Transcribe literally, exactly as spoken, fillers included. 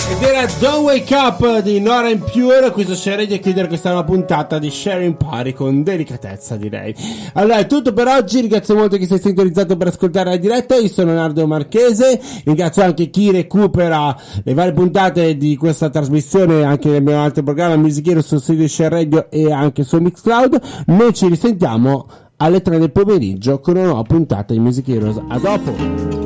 Ed era Don't Wake Up di Nora En Pure. Questo Sharing a chiudere questa nuova puntata di Sharing Party con delicatezza, direi. Allora è tutto per oggi, ringrazio molto chi si è sintonizzato per ascoltare la diretta. Io sono Leonardo Marchese, ringrazio anche chi recupera le varie puntate di questa trasmissione anche nel mio altro programma Music Hero sul sito di Share Radio e anche su Mixcloud. Noi ci risentiamo alle tre del pomeriggio con una nuova puntata di Music Heroes. A dopo!